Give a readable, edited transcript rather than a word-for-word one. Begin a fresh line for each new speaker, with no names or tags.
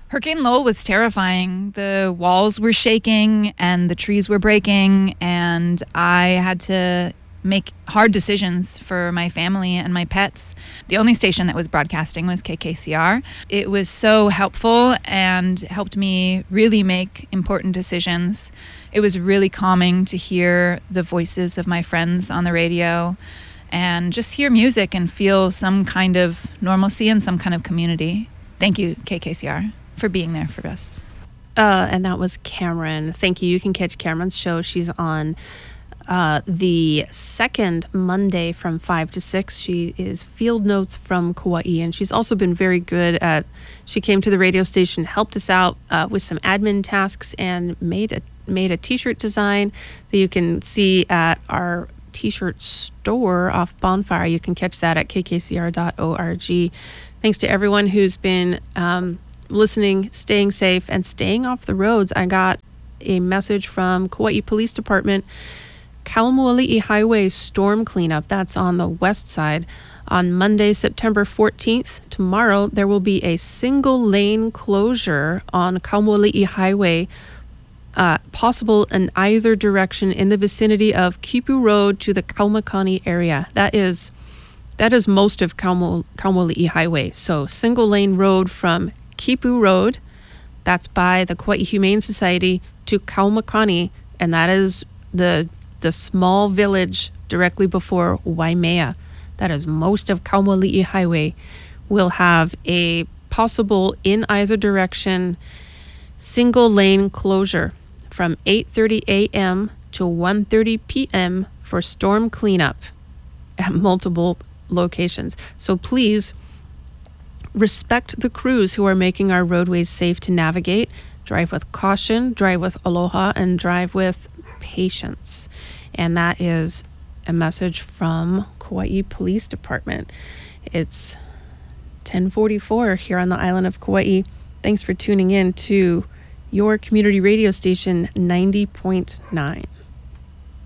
Hurricane Lowell was terrifying. The walls were shaking and the trees were breaking, and I had to make hard decisions for my family and my pets. The only station that was broadcasting was KKCR. It was so helpful and helped me really make important decisions. It was really calming to hear the voices of my friends on the radio and just hear music and feel some kind of normalcy and some kind of community. Thank you, KKCR, for being there for us.
And that was Cameron. Thank you. You can catch Cameron's show. She's on the second Monday from 5 to 6. She is Field Notes from Kauai, and she's also been very good she came to the radio station, helped us out with some admin tasks, and made a t-shirt design that you can see at our t-shirt store off Bonfire. You can catch that at kkcr.org. Thanks to everyone who's been listening, staying safe, and staying off the roads. I got a message from Kauai Police Department. Kaumoali'i Highway storm cleanup, that's on the west side. On Monday, September 14th, tomorrow, there will be a single lane closure on Kaumoali'i Highway, possible in either direction in the vicinity of Kipu Road to the Kaumakani area. That is most of Kaumoali'i Highway. So single lane road from Kipu Road, that's by the Kauai Humane Society, to Kaumakani, and that is the small village directly before Waimea. That is most of Kaumoali'i Highway will have a possible in either direction single lane closure from 8:30 a.m. to 1:30 p.m. for storm cleanup at multiple locations. So please respect the crews who are making our roadways safe to navigate. Drive with caution, drive with aloha, and drive with patience. And that is a message from Kauai Police Department. It's 10:44 here on the island of Kauai. Thanks for tuning in to your community radio station 90.9.